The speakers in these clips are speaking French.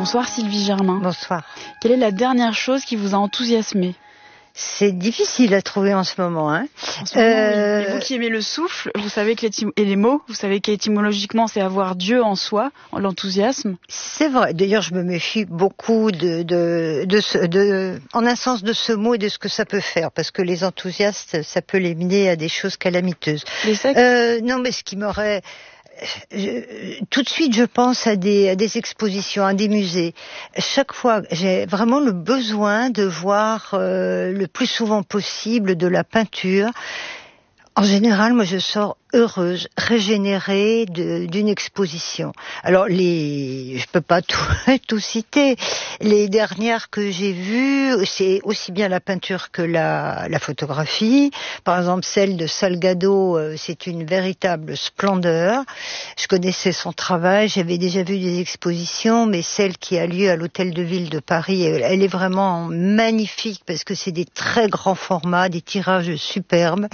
Bonsoir Sylvie Germain. Bonsoir. Quelle est la dernière chose qui vous a enthousiasmé? C'est difficile à trouver en ce moment. En ce moment, oui. Et vous qui aimez le souffle, vous savez que les mots, vous savez qu'étymologiquement c'est avoir Dieu en soi, l'enthousiasme. C'est vrai. D'ailleurs, je me méfie beaucoup en un sens de ce mot et de ce que ça peut faire, parce que les enthousiastes, ça peut les mener à des choses calamiteuses. Les sectes non, mais ce qui m'aurait... tout de suite, je pense à des expositions, à des musées. Chaque fois, j'ai vraiment le besoin de voir le plus souvent possible de la peinture. En général, moi, je sors heureuse, régénérée d'une exposition. Alors, je peux pas tout citer. Les dernières que j'ai vues, c'est aussi bien la peinture que la photographie. Par exemple, celle de Salgado, c'est une véritable splendeur. Je connaissais son travail, j'avais déjà vu des expositions, mais celle qui a lieu à l'Hôtel de Ville de Paris, elle est vraiment magnifique parce que c'est des très grands formats, des tirages superbes.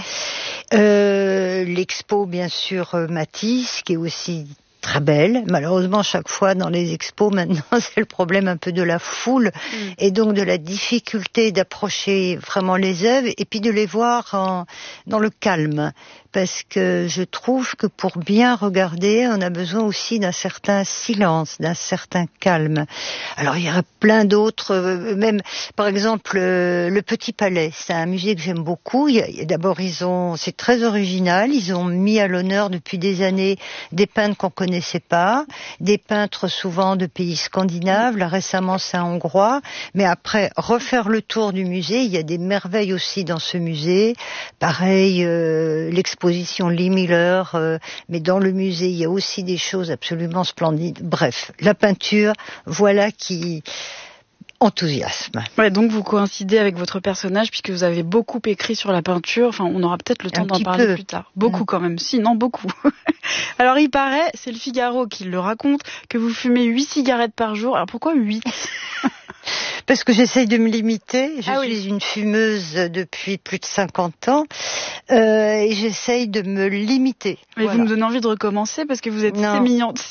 L'expo, bien sûr, Matisse, qui est aussi très belle. Malheureusement, chaque fois dans les expos, maintenant, c'est le problème un peu de la foule et donc de la difficulté d'approcher vraiment les œuvres et puis de les voir dans le calme. Parce que je trouve que pour bien regarder, on a besoin aussi d'un certain silence, d'un certain calme. Alors il y aurait plein d'autres, même par exemple le Petit Palais, c'est un musée que j'aime beaucoup. D'abord c'est très original, ils ont mis à l'honneur depuis des années des peintres qu'on connaissait pas, des peintres souvent de pays scandinaves. Là récemment c'est un Hongrois, mais après refaire le tour du musée, il y a des merveilles aussi dans ce musée. Pareil, l'exposition Lee Miller, mais dans le musée, il y a aussi des choses absolument splendides. Bref, la peinture, voilà qui enthousiasme. Ouais, donc vous coïncidez avec votre personnage puisque vous avez beaucoup écrit sur la peinture. Enfin, on aura peut-être le temps d'en parler plus tard. Beaucoup quand même. Si, non, beaucoup. Alors, il paraît, c'est le Figaro qui le raconte, que vous fumez 8 cigarettes par jour. Alors, pourquoi 8? Parce que j'essaye de me limiter. Je suis une fumeuse depuis plus de 50 ans et j'essaye de me limiter. Mais voilà. Vous me donnez envie de recommencer parce que vous êtes sémillante.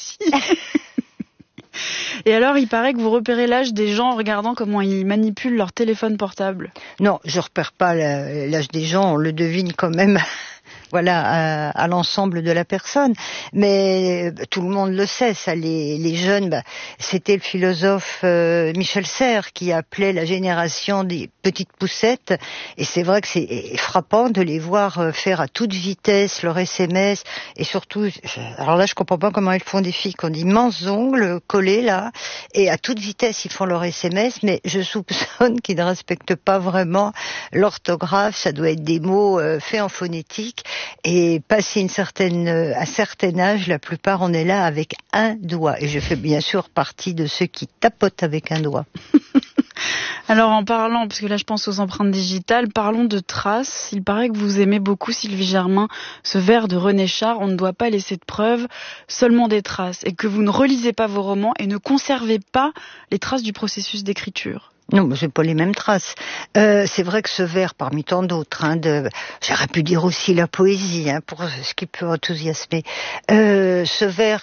Et alors, il paraît que vous repérez l'âge des gens en regardant comment ils manipulent leur téléphone portable. Non, je repère pas l'âge des gens, on le devine quand même. Voilà, à l'ensemble de la personne. Mais tout le monde le sait, ça, les jeunes, c'était le philosophe Michel Serres qui appelait la génération des petites poussettes. Et c'est vrai que c'est frappant de les voir faire à toute vitesse leur SMS. Et surtout, alors là, je comprends pas comment ils font des filles qui ont d'immenses ongles collés là. Et à toute vitesse, ils font leur SMS. Mais je soupçonne qu'ils ne respectent pas vraiment l'orthographe. Ça doit être des mots faits en phonétique. Et passé un certain âge, la plupart on est là avec un doigt. Et je fais bien sûr partie de ceux qui tapotent avec un doigt. Alors en parlant, parce que là je pense aux empreintes digitales, parlons de traces. Il paraît que vous aimez beaucoup, Sylvie Germain, ce vers de René Char, on ne doit pas laisser de preuves, seulement des traces. Et que vous ne relisez pas vos romans et ne conservez pas les traces du processus d'écriture. Non, c'est pas les mêmes traces. C'est vrai que ce vers, parmi tant d'autres, j'aurais pu dire aussi la poésie, pour ce qui peut enthousiasmer. Ce vers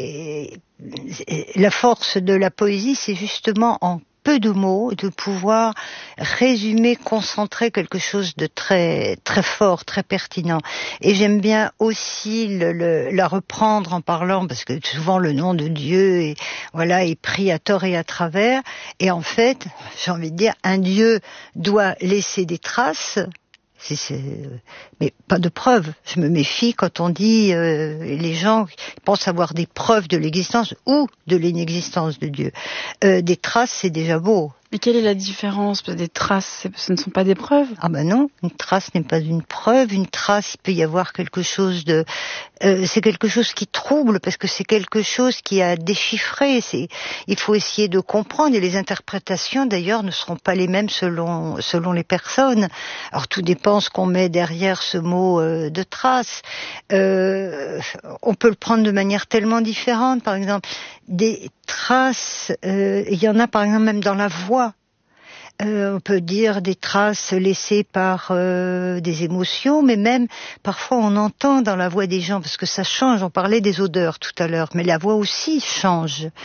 la force de la poésie, c'est justement en peu de mots, de pouvoir résumer, concentrer quelque chose de très très fort, très pertinent. Et j'aime bien aussi la reprendre en parlant, parce que souvent le nom de Dieu est pris à tort et à travers. Et en fait, j'ai envie de dire, un Dieu doit laisser des traces. Mais pas de preuves. Je me méfie quand on dit les gens pensent avoir des preuves de l'existence ou de l'inexistence de Dieu. Des traces, c'est déjà beau. Mais quelle est la différence? Des traces, ce ne sont pas des preuves? Ah ben non, une trace n'est pas une preuve. Une trace, il peut y avoir quelque chose c'est quelque chose qui trouble, parce que c'est quelque chose qui a déchiffré. Il faut essayer de comprendre, et les interprétations d'ailleurs ne seront pas les mêmes selon les personnes. Alors tout dépend ce qu'on met derrière ce mot de trace. On peut le prendre de manière tellement différente. Par exemple, des traces, il y en a par exemple même dans la voix. On peut dire des traces laissées par des émotions, mais même parfois on entend dans la voix des gens, parce que ça change. On parlait des odeurs tout à l'heure, mais la voix aussi change.